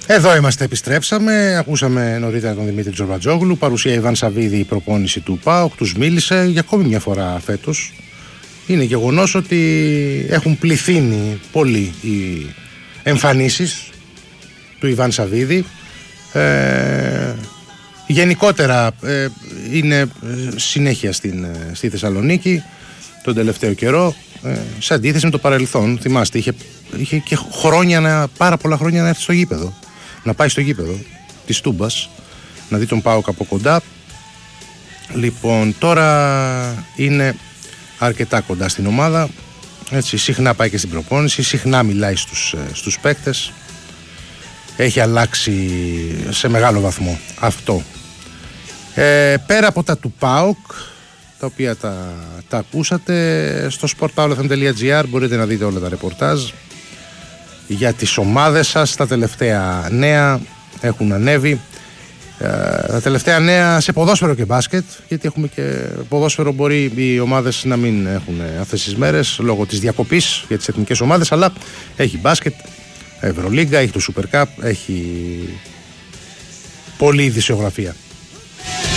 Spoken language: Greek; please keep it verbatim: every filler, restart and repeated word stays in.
Εδώ είμαστε, επιστρέψαμε. Ακούσαμε νωρίτερα τον Δημήτρη Τζορμπατζόγλου. Παρουσία Ιβάν Σαββίδη, η προπόνηση του ΠΑΟΚ. Τους μίλησε για ακόμη μια φορά φέτος. Είναι γεγονός ότι έχουν πληθύνει πολύ οι εμφανίσεις του Ιβάν Σαββίδη. Ε, γενικότερα ε, είναι συνέχεια στην, στη Θεσσαλονίκη τον τελευταίο καιρό, ε, σε αντίθεση με το παρελθόν. Θυμάστε, είχε, είχε και χρόνια να, πάρα πολλά χρόνια να έρθει στο γήπεδο, να πάει στο γήπεδο της Τούμπας, να δει τον ΠΑΟΚ από κοντά. Λοιπόν, τώρα είναι αρκετά κοντά στην ομάδα, έτσι, συχνά πάει και στην προπόνηση, συχνά μιλάει στους, στους παίκτες. Έχει αλλάξει σε μεγάλο βαθμό αυτό. Ε, πέρα από τα του ΠΑΟΚ, τα οποία τα, τα ακούσατε, στο sportpavlofm τελεία gr μπορείτε να δείτε όλα τα ρεπορτάζ για τις ομάδες σας. Τα τελευταία νέα έχουν ανέβει, ε, τα τελευταία νέα σε ποδόσφαιρο και μπάσκετ, γιατί έχουμε και ποδόσφαιρο, μπορεί οι ομάδες να μην έχουν αυτές τις μέρες λόγω της διακοπής για τις εθνικές ομάδες, αλλά έχει μπάσκετ, Ευρωλίγκα, έχει το Super Cup, έχει πολλή ειδησιογραφία.